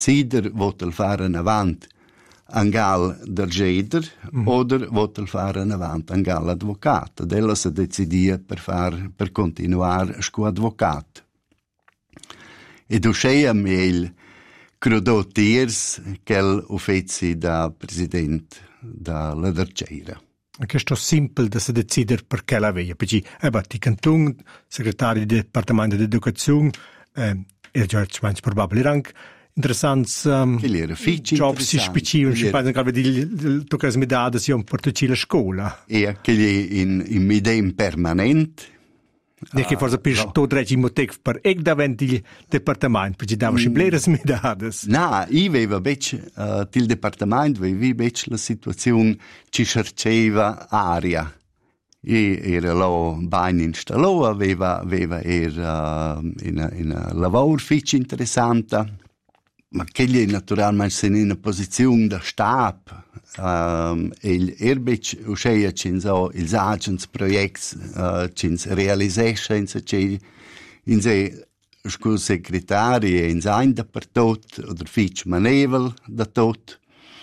Sider votel faren avant angal d'argeder oder votel faren avant angal advocat. Ella se decidia per continuar sco advocat. Ed usceia meil crudo tiers quel uffizi da president da la Dargeira. Questo simple da se decider per che la veia, perché ti cantun segretario di Departamento di Educazione già probabile anche interessants jobs specifici, penso che di toccas medade sia un portucci la scuola. E che in midem permanent. Ne che forse per sto dregi motiv per davant il departamento, perché dava schibleres medades. Na, I veva bec til departamento vevi bec la situazione ci cerceva aria. Era lo bain installò, aveva in lavoro fitch interessante. Ma che gli naturalmente in una posizione da stab, il erbec usceia cinso ils agents projects cins realisescha in se scu secretari in sein da per tot oder fitch manevel da tot.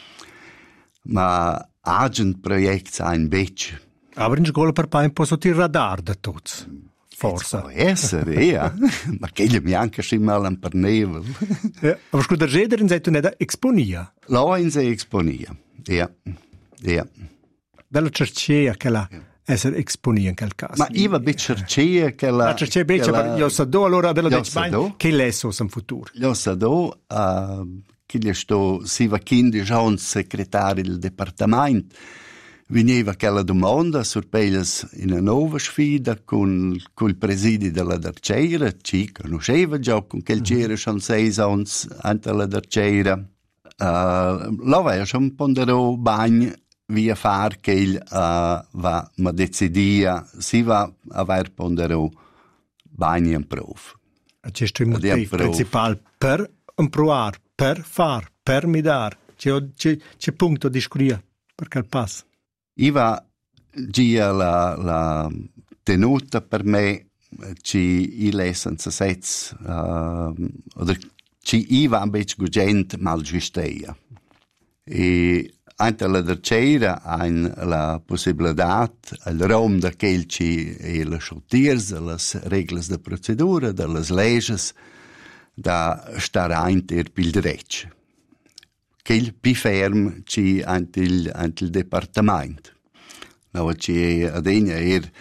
Ma agent projects ein bec. Aber in scuola per pa un po' sotto il radar da tots. Forza. Può essere, ja. Ma che gli mi anche scimmala per nevel. Aber scu der Jeder in tu neda exponia. Lo in se exponia. Ja. Bella cercea che la essere exponia in quel caso. Ma io va cercea che la cercea bece per io sa do allora della de che lesso in futuro. Io sa do che gli sto si va quindi già un segretario del departamento. Veniva quella domanda surpeias in una nuova sfida con il presidio della Dargeira, ci conosceva già con quel c'era schon 6 anni ante la Dargeira. Lo aveva schon ponderò bagn via far che il va ma decidia si va aver ponderò bagn in prof. Questo è il motivo principale per improvar, per far, per midar. C'è punto di scuria per quel passo. Iva gia la tenuta per me ci l'essenza sets oder ci iva ambech gugent mal giusteia. E ante la Dargeira ein la possibilità al rom da quel ci e la schotiers, las reglas de procedura, de las leges da star inter pil dretsch. Quel pi ferm ci ante il departamento. No, ci adegna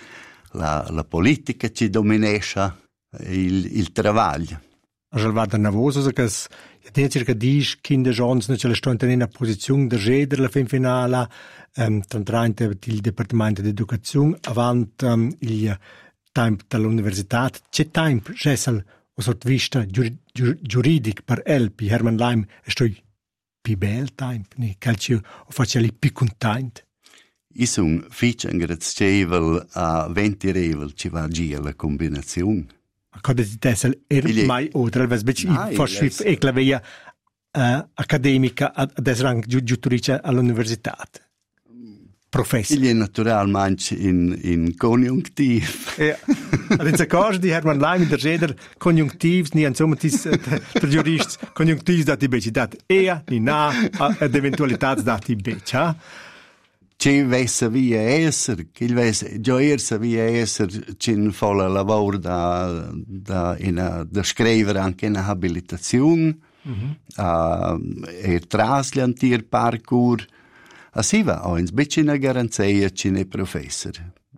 la politica ci dominescha il travaglio. Also war der nervoso, so dass ja circa 10 Kinder Jones non ce le sto in una posizione da jeder la fin finale tantrante il Departamento di Educazione avant il tempo dell'università. C'è tempo, Jessel, o sotto vista giuridico per Elpi, Hermann Leim, sto pi bel tempo, ne calcio o facciali pi content. I sun fitch ingrazievel a 20 revel ci va gia la combinazione. Kada di tessel mai oltre al vesbeci fasci e claveia accademica ad esrang giudice all'università. Professor. Il è naturalmente in conjunctiv. Adesso cosa di Hermann Leim der Jeder conjunctivs ni insomma der Jurist conjunctivs dati beci dat ni na ad eventualità dati beci. Ci vesse via esser, che il vesse già via esser cin folla lavoro da scrivere anche in abilitazione, trasliantir parkour, si va a un specie una garanzia cine professor.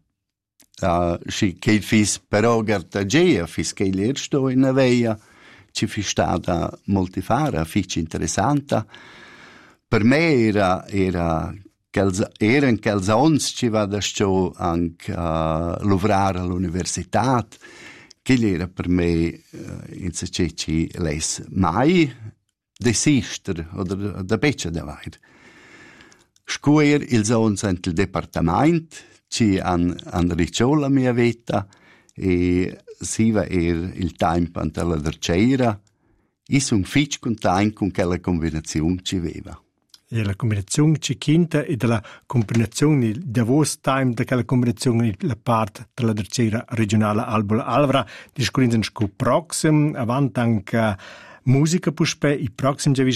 Che il fis però gartagea, fis che il sto in aveia, ci fi stata moltifara, fici interessante. Per me era in quels ons ci va da sto anche lavorare all'università, che era per me in se ci les mai desister oder da beccia da vaid. Scuoir ils ons ent il departament ci an ricciò la mia vita e si va il tempo ante la Dargeira e sun fitch content con quella combinazione ci veva. E la combinazione ci quinta e della combinazione da vos time da quella combinazione la parte della Dargeira regionale Albola Alvra discorrendo scu proxim avant anche musica puspe i proxim